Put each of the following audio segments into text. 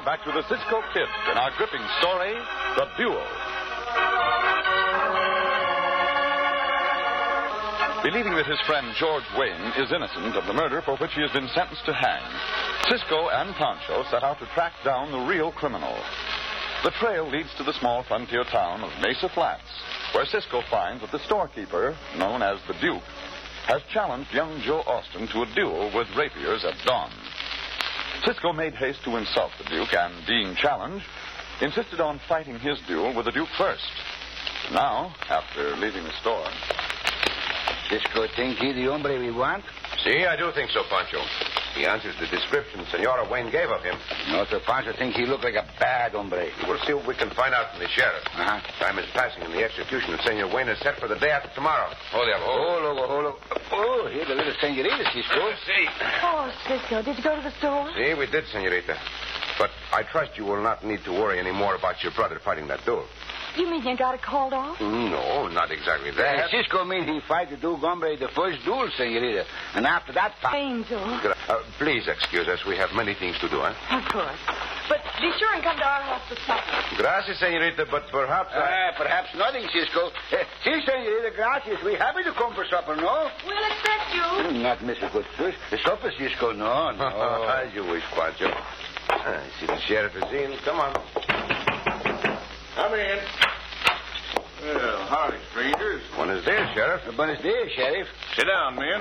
back to the Cisco Kid in our gripping story, The Duel. Believing that his friend George Wayne is innocent of the murder for which he has been sentenced to hang, Cisco and Pancho set out to track down the real criminal. The trail leads to the small frontier town of Mesa Flats, where Cisco finds that the storekeeper, known as the Duke, has challenged young Joe Austin to a duel with rapiers at dawn. Cisco made haste to insult the Duke and, being challenged, insisted on fighting his duel with the Duke first. Now, after leaving the store... Cisco think he the hombre we want? See, I do think so, Pancho. He answers the description Senora Wayne gave of him. No, so Pancho think he look like a bad hombre. We'll see what we can find out from the sheriff. Uh-huh. Time is passing, and the execution of Senor Wayne is set for the day after tomorrow. Hold up, hold. Oh, here's the little senorita, Cisco. See. Oh, Cisco, did you go to the store? See, we did, Senorita. But I trust you will not need to worry any more about your brother fighting that duel. You mean you got it called off? No, not exactly that. Cisco mean he fight the Duke hombre the first duel, senorita. And after that... Angel. Please excuse us. We have many things to do, huh? Of course. But be sure and come to our house for supper. Gracias, Senorita, but perhaps perhaps nothing, Cisco. Si, senorita, gracias. We happy to come for supper, no? We'll expect you. Not miss a good fish. The supper, Cisco, no. As you wish, Pancho. I see the sheriff is in. Come on. Come in. Well, howdy, strangers. Buenos dias, Sheriff. Buenos dias, Sheriff. Sit down, men.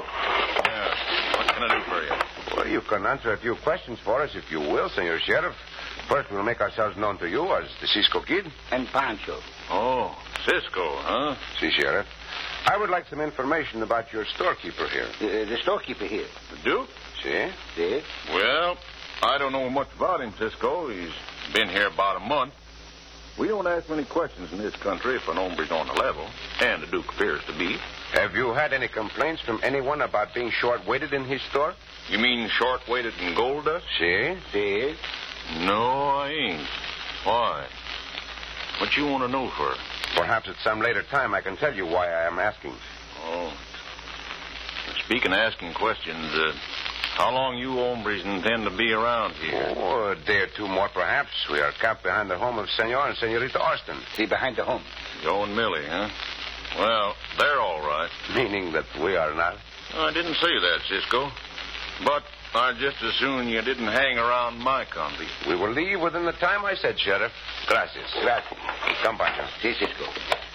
What can I do for you? Well, you can answer a few questions for us, if you will, Senor Sheriff. First, we'll make ourselves known to you as the Cisco Kid. And Pancho. Oh, Cisco, huh? Si, Sheriff. I would like some information about your storekeeper here. The storekeeper here. The Duke? Si? Si. Well, I don't know much about him, Cisco. He's been here about a month. We don't ask many questions in this country if an hombre's on the level, and the Duke appears to be. Have you had any complaints from anyone about being short-weighted in his store? You mean short-weighted in gold dust? Si? Si. No, I ain't. Why? What you want to know for? Perhaps at some later time I can tell you why I am asking. Oh. Speaking of asking questions, how long you hombres intend to be around here? Oh, a day or two more, perhaps. We are camped behind the home of Senor and Senorita Austin. See, behind the home. Joe and Millie, huh? Well, they're all right. Meaning that we are not? I didn't say that, Cisco. But I'd just as soon you didn't hang around my country. We will leave within the time I said, Sheriff. Gracias. Gracias. Come, Pancho. Si, Cisco.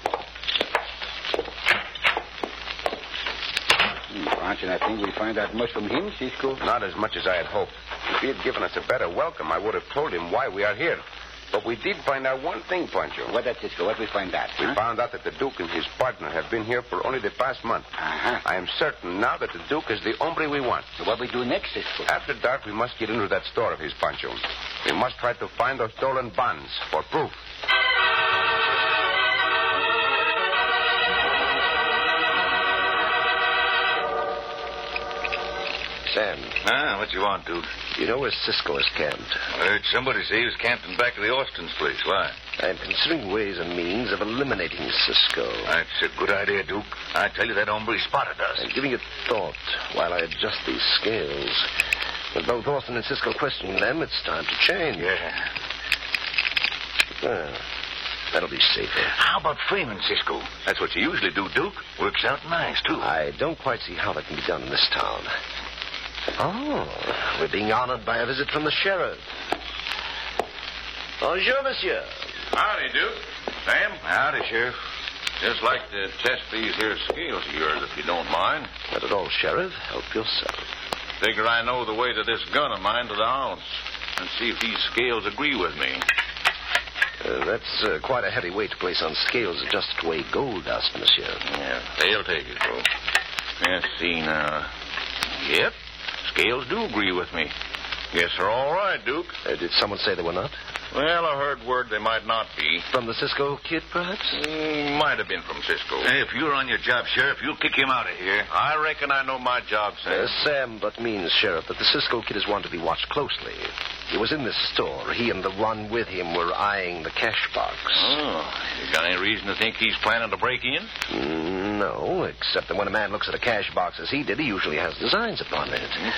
Pancho, I think we find out much from him, Cisco. Not as much as I had hoped. If he had given us a better welcome, I would have told him why we are here. But we did find out one thing, Pancho. What that, Cisco? What we find out? We found out that the Duke and his partner have been here for only the past month. Uh-huh. I am certain now that the Duke is the hombre we want. So what we do next, Cisco? After dark, we must get into that store of his, Pancho. We must try to find those stolen bonds for proof. Sam. Ah, what you want, Duke? You know where Cisco is camped? I heard somebody say he was camped in back of the Austin's place. Why? I'm considering ways and means of eliminating Cisco. That's a good idea, Duke. I tell you, that hombre spotted us. I'm giving it thought while I adjust these scales. With both Austin and Cisco questioning them, it's time to change. Yeah. Well, that'll be safer. How about framing Cisco? That's what you usually do, Duke. Works out nice, too. I don't quite see how that can be done in this town. Oh, we're being honored by a visit from the sheriff. Bonjour, monsieur. Howdy, Duke. Sam? Howdy, Sheriff. Just like to test these here scales of yours, if you don't mind. Not at all, Sheriff. Help yourself. Figure I know the way to this gun of mine to the ounce. And see if these scales agree with me. That's quite a heavy weight to place on scales adjusted to weigh gold dust, monsieur. Yeah, they'll take it, bro. Let's see now. Yep, scales do agree with me. Guess they're all right, Duke. Did someone say they were not? Well, I heard word they might not be. From the Cisco Kid, perhaps? Might have been from Cisco. Hey, if you're on your job, Sheriff, you'll kick him out of here. I reckon I know my job, Sam. Sam, but means, Sheriff, that the Cisco Kid is one to be watched closely. He was in this store. He and the one with him were eyeing the cash box. Oh, you got any reason to think he's planning to break in? No, except that when a man looks at a cash box as he did, he usually has designs upon it.